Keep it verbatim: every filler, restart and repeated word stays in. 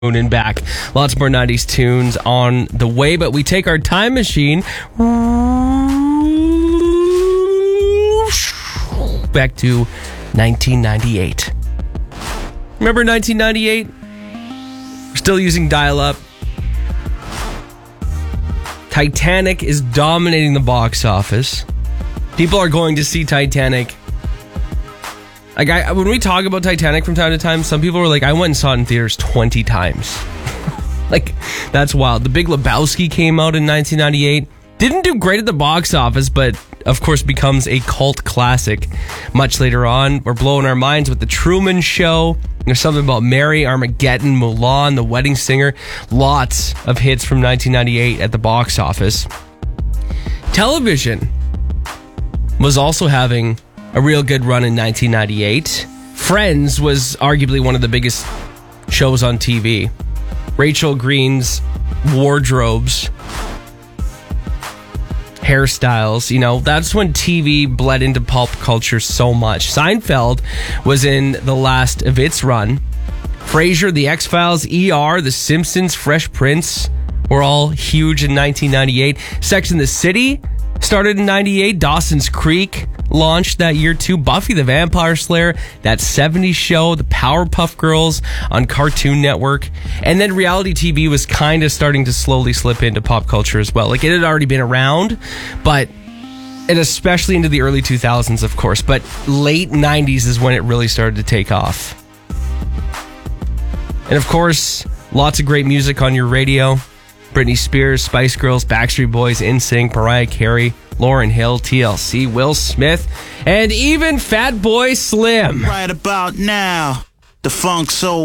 And back. Lots more nineties tunes on the way, but we take our time machine back to nineteen ninety-eight. Remember nineteen ninety-eight? We're still using dial-up. Titanic is dominating the box office. People are going to see Titanic. Like I, when we talk about Titanic from time to time, some people were like, I went and saw it in theaters twenty times. Like, that's wild. The Big Lebowski came out in nineteen ninety-eight. Didn't do great at the box office, but of course becomes a cult classic much later on. We're blowing our minds with The Truman Show. There's something about Mary, Armageddon, Mulan, The Wedding Singer. Lots of hits from nineteen ninety-eight at the box office. Television was also having a real good run in nineteen ninety-eight. Friends was arguably one of the biggest shows on T V. Rachel Green's wardrobes, hairstyles, you know, that's when T V bled into pulp culture so much. Seinfeld was in the last of its run. Frasier, The X-Files, E R, The Simpsons, Fresh Prince were all huge in nineteen ninety-eight. Sex and the City started in ninety-eight. Dawson's Creek launched that year too. Buffy the Vampire Slayer, that seventies show, the Powerpuff Girls on Cartoon Network. And then reality T V was kind of starting to slowly slip into pop culture as well. Like, it had already been around, but and especially into the early two thousands, of course. But late nineties is when it really started to take off. And of course, lots of great music on your radio. Britney Spears, Spice Girls, Backstreet Boys, N Sync, Mariah Carey, Lauryn Hill, T L C, Will Smith, and even Fatboy Slim. Right about now, the Funk Soul